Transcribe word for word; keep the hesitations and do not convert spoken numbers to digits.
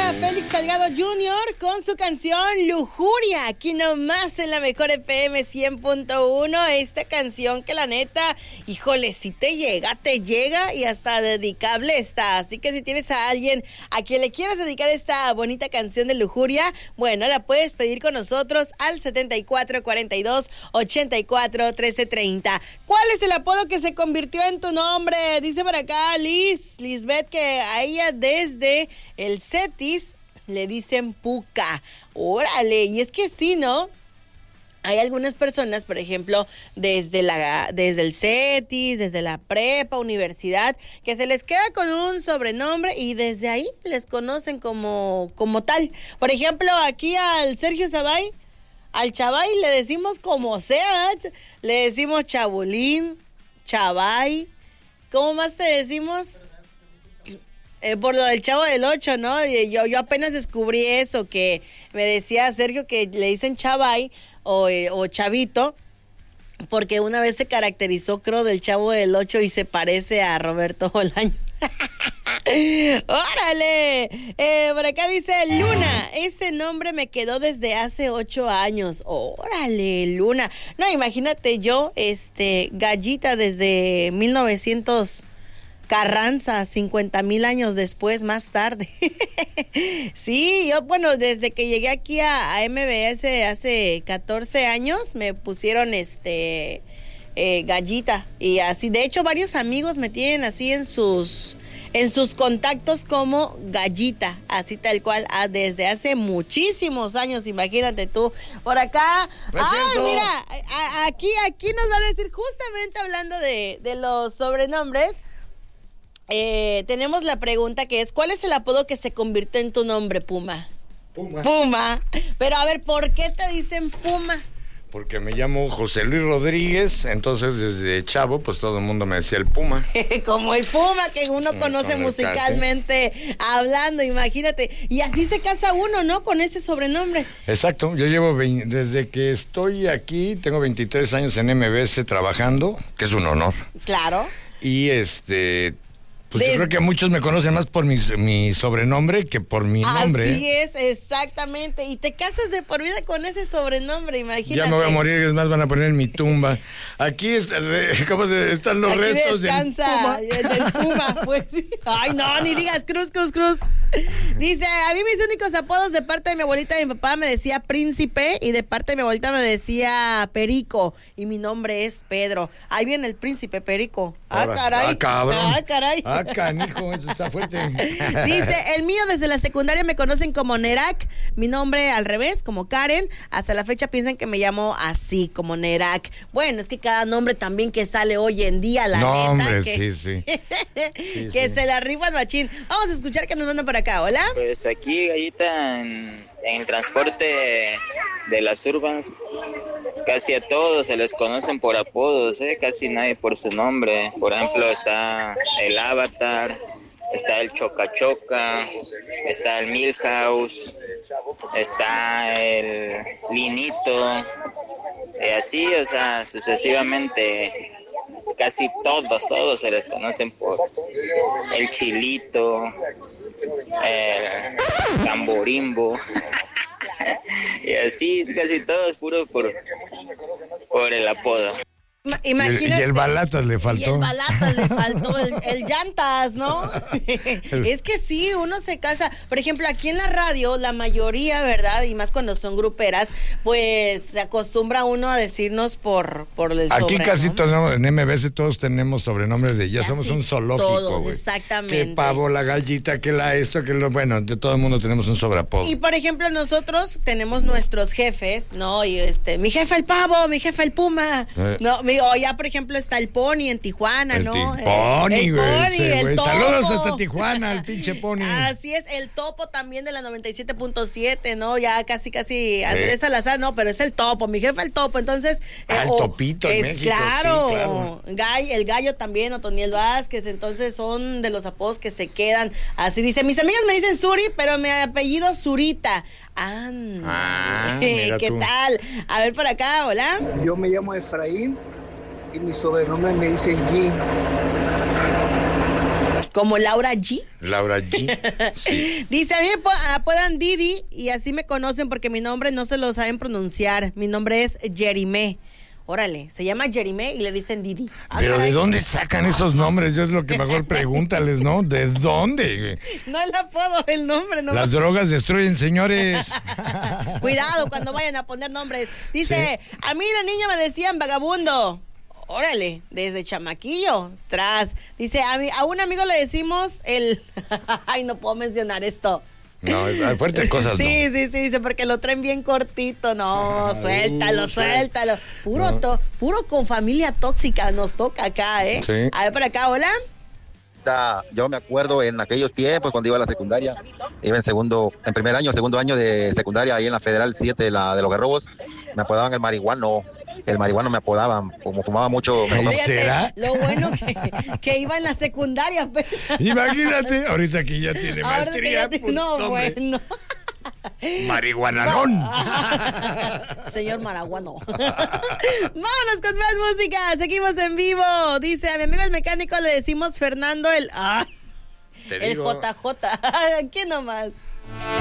era Félix Salgado junior con su canción Lujuria, aquí nomás en la mejor F M cien punto uno. Esta canción que la neta, híjole, si te llega, te llega y hasta dedicable está. Así que si tienes a alguien a quien le quieras dedicar esta bonita canción de Lujuria, bueno, la puedes pedir con nosotros al setenta y cuatro cuarenta y dos ochenta y cuatro trece treinta. ¿Cuál es el apodo que se convirtió en tu nombre? Dice por acá Liz, Lisbeth, que a ella desde el Cetis le dicen Puca. Órale, y es que sí, ¿no? Hay algunas personas, por ejemplo, desde la desde el Cetis, desde la prepa, universidad, que se les queda con un sobrenombre y desde ahí les conocen como, como tal. Por ejemplo, aquí al Sergio Sabay, al Chavay le decimos como sea, le decimos Chabulín, Chavay. ¿Cómo más te decimos? Eh, por lo del Chavo del Ocho, ¿no? Yo, yo apenas descubrí eso, que me decía Sergio que le dicen Chavay o, eh, o Chavito, porque una vez se caracterizó, creo, del Chavo del Ocho y se parece a Roberto Bolaño. ¡Órale! Eh, por acá dice Luna, ese nombre me quedó desde hace ocho años. ¡Órale, Luna! No, imagínate yo, este, Gallita desde mil novecientos Carranza, cincuenta mil años después, más tarde. Sí, yo, bueno, desde que llegué aquí a, a M B S hace catorce años, me pusieron este eh, Gallita. Y así, de hecho, varios amigos me tienen así en sus, en sus contactos como Gallita, así tal cual, ah, desde hace muchísimos años, imagínate tú. Por acá, ay, mira, a, aquí, aquí nos va a decir, justamente hablando de, de los sobrenombres, Eh, tenemos la pregunta que es, ¿cuál es el apodo que se convirtió en tu nombre, Puma? Puma. Puma. Pero a ver, ¿por qué te dicen Puma? Porque me llamo José Luis Rodríguez, entonces desde chavo, pues todo el mundo me decía el Puma. Como el Puma que uno conoce Con el musicalmente casi. Hablando, imagínate. Y así se casa uno, ¿no? Con ese sobrenombre. Exacto, yo llevo, veinte, desde que estoy aquí, tengo veintitrés años en M B S trabajando, que es un honor. Claro. Y este... Pues de... yo creo que muchos me conocen más por mi, mi sobrenombre que por mi nombre. Así es, exactamente. Y te casas de por vida con ese sobrenombre, imagínate. Ya me voy a morir, es más, van a poner en mi tumba. Aquí es, ¿cómo se, están los Aquí restos descansa, del Puma? del Puma, pues. Ay, no, ni digas cruz, cruz, cruz. Dice, a mí mis únicos apodos de parte de mi abuelita y mi papá me decía Príncipe y de parte de mi abuelita me decía Perico y mi nombre es Pedro. Ahí viene el Príncipe Perico. Ah, Ahora, caray. Ah, cabrón. Ah, caray. Ah, canijo, eso está fuerte. Dice, el mío desde la secundaria me conocen como Nerak, mi nombre al revés, como Karen. Hasta la fecha piensan que me llamo así, como Nerak. Bueno, es que cada nombre también que sale hoy en día, la no, neta. hombre, que, sí, sí. sí que sí. se la rifan machín. Vamos a escuchar que nos mandan por acá, ¿hola? Pues aquí, Gallita, en, en el transporte de, de las urbans, casi a todos se les conocen por apodos, ¿eh? Casi nadie por su nombre. Por ejemplo, está el Avatar, está el Choca Choca, está el Milhouse, está el Linito, y así, o sea, sucesivamente, casi todos, todos se les conocen por el Chilito, el Tamborimbo. Y así, casi todos, puro por, por el apodo. Imagínate. Y el, y el Balatas le faltó. Y el Balatas le faltó, el, el Llantas, ¿no? Es que sí, uno se casa. Por ejemplo, aquí en la radio, la mayoría, ¿verdad? Y más cuando son gruperas, pues se acostumbra uno a decirnos por, por el Aquí sobrenombre. casi todos, en M B S todos tenemos sobrenombres de ya Casi somos un zoológico, todos, güey. exactamente. Que Pavo, la Gallita, que la esto, que lo... Bueno, de todo el mundo tenemos un sobreapodo. Y por ejemplo, nosotros tenemos nuestros jefes, ¿no? Y este, mi jefe el Pavo, mi jefe el Puma, eh. ¿no? O ya, por ejemplo, está el Pony en Tijuana, el ¿no? Pony, el, güey. el Pony, Ese, el güey. Topo. Saludos hasta Tijuana, el pinche Pony. Así es, el Topo también de la noventa y siete punto siete, ¿no? Ya casi, casi Andrés eh. Salazar, no, pero es el Topo, mi jefe el Topo, entonces... Ah, eh, el o, Topito en es, México, claro, sí, claro. Gay, el Gallo también, Otoniel Vázquez, entonces son de los apodos que se quedan. Así dice, mis amigas me dicen Suri, pero mi apellido Zurita. Ah, ah mira ¿qué tú. tal? A ver por acá, hola. Yo me llamo Efraín y mi sobrenombre me dicen G. ¿Como Laura G? Laura G, sí. Dice, a mí me apodan Didi y así me conocen porque mi nombre no se lo saben pronunciar. Mi nombre es Jerime. Órale, se llama Jerime y le dicen Didi. Ah, Pero caray. ¿de dónde sacan esos nombres? Yo es lo que mejor pregúntales, ¿no? ¿De dónde? No el apodo, el nombre. No. Las drogas destruyen, señores. Cuidado cuando vayan a poner nombres. Dice, sí. A mí de niño me decían vagabundo. Órale, desde chamaquillo, tras. Dice, a, mi, a un amigo le decimos el... Ay, no puedo mencionar esto. No, hay fuertes cosas, sí, no. sí, sí, dice, porque lo traen bien cortito. No, ah, suéltalo, uh, suéltalo. Puro, no. to, puro con familia tóxica nos toca acá, ¿eh? Sí. A ver, por acá, hola. Yo me acuerdo en aquellos tiempos cuando iba a la secundaria, iba en segundo, en primer año, segundo año de secundaria, ahí en la Federal siete, la de los Garrobos, me apodaban el marihuano. El marihuano me apodaban, como fumaba mucho. Me Fíjate, ¿será? Lo bueno que, que iba en la secundaria. Pero... Imagínate, ahorita que ya tiene Ahora maestría. ya tiene... No, hombre. Bueno. Marihuananón. Señor Maraguano. Vámonos con más música. Seguimos en vivo. Dice, a mi amigo el mecánico le decimos Fernando el... Ah, Te el digo. J J. ¿Quién nomás?